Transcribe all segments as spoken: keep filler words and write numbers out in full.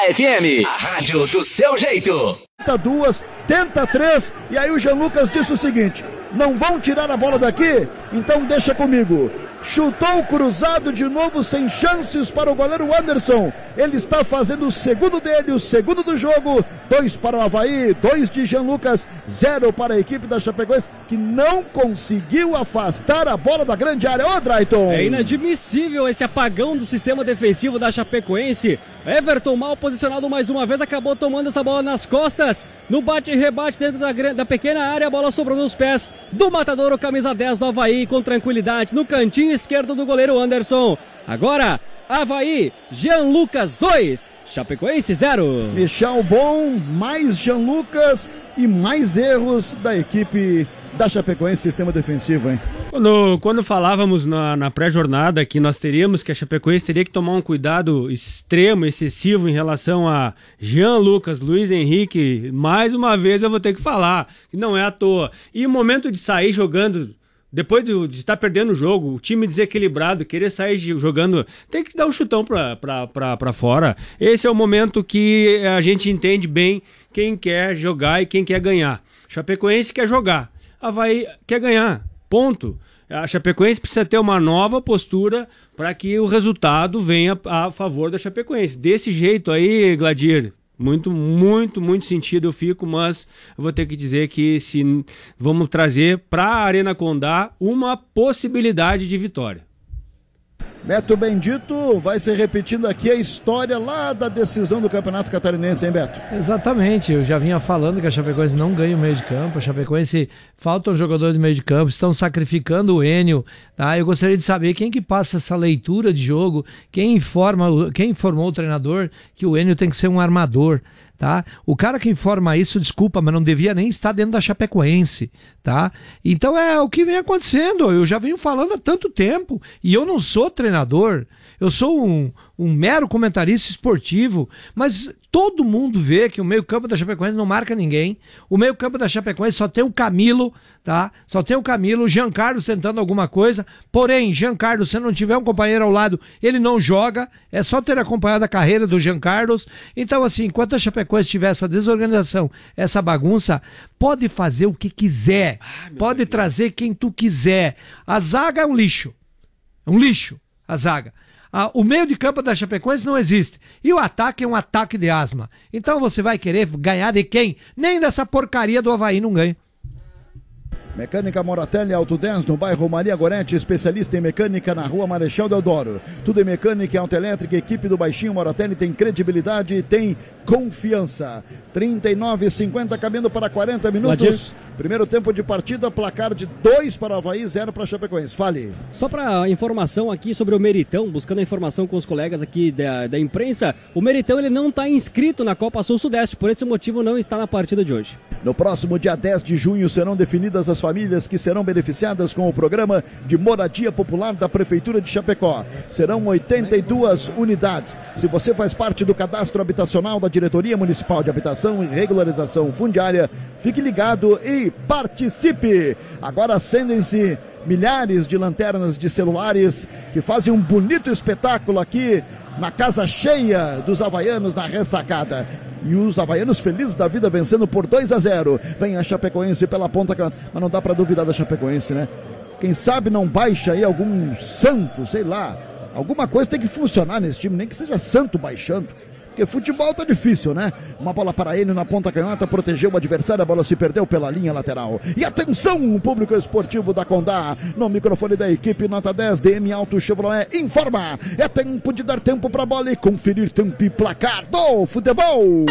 F M, a rádio do seu jeito. Tenta duas, tenta três, e aí o Jean Lucas disse o seguinte: não vão tirar a bola daqui? Então deixa comigo. Chutou cruzado de novo, sem chances para o goleiro Anderson. Ele está fazendo o segundo dele, o segundo do jogo. Dois para o Avaí, dois de Jean Lucas, zero para a equipe da Chapecoense, que não conseguiu afastar a bola da grande área. Ô, Drayton! É inadmissível esse apagão do sistema defensivo da Chapecoense. Everton, mal posicionado mais uma vez, acabou tomando essa bola nas costas. No bate e rebate dentro da, da pequena área, a bola sobrou nos pés do matador, o camisa dez do Avaí, com tranquilidade, no cantinho esquerdo do goleiro Anderson. Agora, Avaí, Jean Lucas dois, Chapecoense zero. Michel bom, mais Jean Lucas e mais erros da equipe da Chapecoense, sistema defensivo, hein? Quando, quando falávamos na, na pré-jornada que nós teríamos, que a Chapecoense teria que tomar um cuidado extremo, excessivo em relação a Jean Lucas, Luiz Henrique, mais uma vez eu vou ter que falar, que não é à toa. E o momento de sair jogando, depois de, de estar perdendo o jogo, o time desequilibrado, querer sair jogando, tem que dar um chutão pra, pra, pra, pra fora. Esse é o momento que a gente entende bem quem quer jogar e quem quer ganhar. Chapecoense quer jogar, Avaí quer ganhar, ponto. A Chapecoense precisa ter uma nova postura para que o resultado venha a favor da Chapecoense. Desse jeito aí, Gladir, muito, muito, muito sentido eu fico, mas eu vou ter que dizer que se vamos trazer para a Arena Condá uma possibilidade de vitória. Beto Bendito, vai se repetindo aqui a história lá da decisão do Campeonato Catarinense, hein, Beto? Exatamente, eu já vinha falando que a Chapecoense não ganha o meio de campo, a Chapecoense falta um jogador de meio de campo, estão sacrificando o Enio, tá? Eu gostaria de saber quem que passa essa leitura de jogo, quem informa, quem informou o treinador que o Enio tem que ser um armador, tá? O cara que informa isso, desculpa, mas não devia nem estar dentro da Chapecoense, tá? Então é o que vem acontecendo, eu já venho falando há tanto tempo, e eu não sou treinador, eu sou um, um mero comentarista esportivo, mas todo mundo vê que o meio-campo da Chapecoense não marca ninguém. O meio-campo da Chapecoense só tem o Camilo, tá? Só tem o Camilo, o Jean Carlos tentando alguma coisa. Porém, Jean Carlos, se não tiver um companheiro ao lado, ele não joga. É só ter acompanhado a carreira do Jean Carlos. Então, assim, enquanto a Chapecoense tiver essa desorganização, essa bagunça, pode fazer o que quiser. Ah, pode trazer quem tu quiser. A zaga é um lixo. É um lixo, a zaga. Ah, o meio de campo da Chapecoense não existe. E o ataque é um ataque de asma. Então você vai querer ganhar de quem? Nem dessa porcaria do Avaí não ganha. Mecânica Moratelli Auto dez, no bairro Maria Gorete, especialista em mecânica na rua Marechal Deodoro. Tudo em mecânica e autoelétrica, equipe do Baixinho Moratelli tem credibilidade e tem confiança. trinta e nove e cinquenta, caminhando para quarenta minutos. Primeiro tempo de partida, placar de dois para o Avaí, zero para a Chapecoense. Fale. Só para informação aqui sobre o Meritão, buscando a informação com os colegas aqui da, da imprensa, o Meritão ele não está inscrito na Copa Sul-Sudeste, por esse motivo não está na partida de hoje. No próximo dia dez de junho serão definidas as famílias que serão beneficiadas com o programa de moradia popular da Prefeitura de Chapecó. Serão oitenta e duas unidades. Se você faz parte do cadastro habitacional da Diretoria Municipal de Habitação e Regularização Fundiária, fique ligado e participe. Agora acendem-se milhares de lanternas de celulares que fazem um bonito espetáculo aqui na casa cheia dos havaianos na ressacada. E os havaianos felizes da vida vencendo por dois a zero. Vem a Chapecoense pela ponta, mas não dá para duvidar da Chapecoense, né? Quem sabe não baixa aí algum santo, sei lá. Alguma coisa tem que funcionar nesse time, nem que seja santo baixando. Porque futebol tá difícil, né? Uma bola para ele na ponta canhota, protegeu o adversário, a bola se perdeu pela linha lateral. E atenção, o público esportivo da Condá, no microfone da equipe nota dez, D M Auto Chevrolet, informa. É tempo de dar tempo para a bola e conferir tempo e placar do futebol.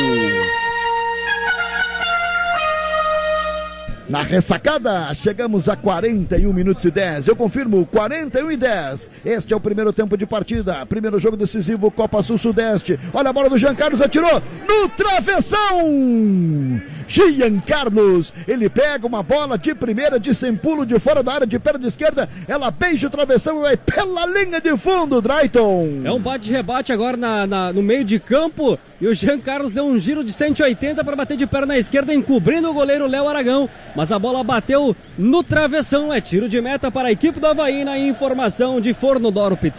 Na ressacada, chegamos a quarenta e um minutos e dez. Eu confirmo, quarenta e um e dez. Este é o primeiro tempo de partida. Primeiro jogo decisivo, Copa Sul-Sudeste. Olha a bola do Jean Carlos, atirou no travessão. Jean Carlos, ele pega uma bola de primeira, de sem pulo, de fora da área, de perna esquerda. Ela beija o travessão e vai pela linha de fundo, Drayton. É um bate-rebate agora na, na, no meio de campo. E o Jean Carlos deu um giro de cento e oitenta para bater de perna esquerda, encobrindo o goleiro Léo Aragão. Mas a bola bateu no travessão. É tiro de meta para a equipe do Avaí na informação de Forno Doro Pizza.